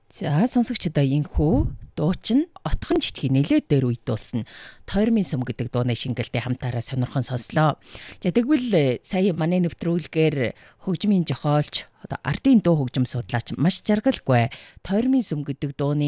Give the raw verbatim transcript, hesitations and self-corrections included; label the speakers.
Speaker 1: За сонсогчдоо инхүү дуучин отхон житгий нэлээд дээр үйдүүлсэн тойрмын сүм гэдэг дууны шингэлтэй хамтаараа сонирхон сонслоо. За тэгвэл сая манай нэвтрүүлгээр хөгжмийн жохоолч одоо ардын дуу хөгжим судлаач маш жаргалгүй тойрмын сүм гэдэг дууны